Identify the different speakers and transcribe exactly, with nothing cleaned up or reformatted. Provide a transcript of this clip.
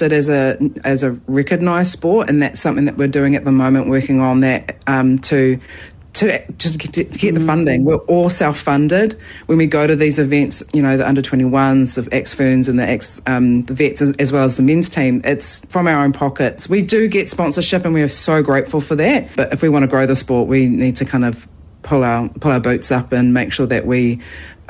Speaker 1: registered as a as a recognised sport, and that's something that we're doing at the moment, working on that um, to to just get, to get the funding. We're all self-funded when we go to these events. You know, the under twenty-ones, the ex-ferns, and the ex um, the vets, as, as well as the men's team. It's from our own pockets. We do get sponsorship, and we are so grateful for that. But if we want to grow the sport, we need to kind of pull our pull our boots up and make sure that we